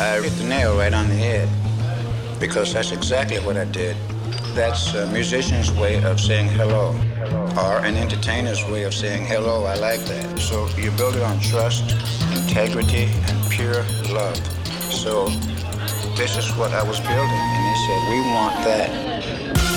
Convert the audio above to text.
I hit the nail right on the head because that's exactly what I did. That's a musician's way of saying hello, or an entertainer's way of saying hello. I like that. So you build it on trust, integrity, and pure love. So this is what I was building, and he said, we want that.